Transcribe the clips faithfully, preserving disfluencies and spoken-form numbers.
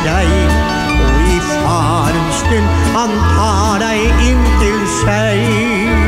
deg, og i farens stund han tar deg inn til seg.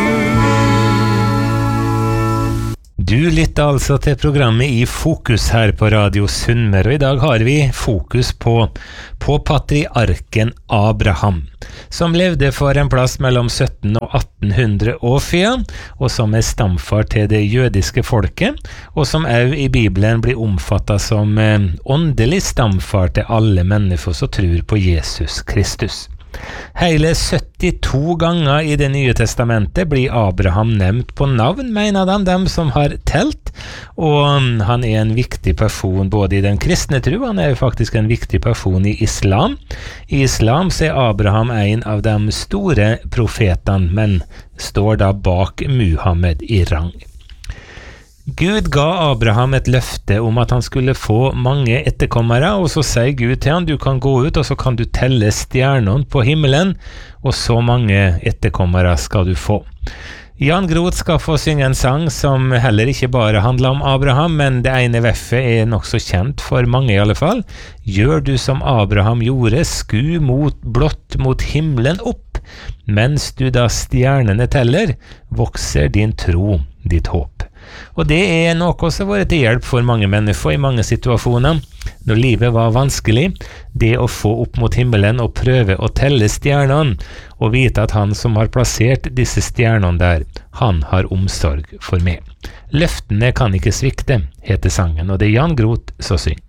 Du lytter altså til programmet I Fokus her på Radio Sunnmøre, og i dag har vi fokus på, på patriarken Abraham, som levde for en plass mellom sytten og atten hundre år siden, og som er stamfar til det jødiske folket, og som også i Bibelen blir omfattet som eh, åndelig stamfar til alle mennesker som tror på Jesus Kristus. Hele syttito ganger I det nye testamentet blir Abraham nevnt på navn, mener de, dem som har telt, og han er en viktig person både I den kristne tro, han er jo faktisk en viktig person I islam. I islam så er Abraham en av de store profetene, men står da bak Muhammed I rang. Gud ga Abraham et løfte om at han skulle få mange etterkommere, og så sier Gud til han, du kan gå ut og så kan du telle stjernene på himmelen, og så mange etterkommere skal du få. Jan Groth skal få synge en sang som heller ikke bare handler om Abraham, men det ene veffet er nok så kjent for mange I alle fall. Gjør du som Abraham gjorde, sku mot blått mot himmelen opp, mens du da stjernene teller, vokser din tro, ditt håp. Og det er noe som har vært til hjelp for mange mennesker I mange situasjoner. Når livet var vanskelig, det å få opp mot himmelen og prøve å telle stjernene, og vite at han som har plassert disse stjernene der, han har omsorg for meg. Løftene kan ikke svikte, heter sangen, og det er Jan Groth som synger.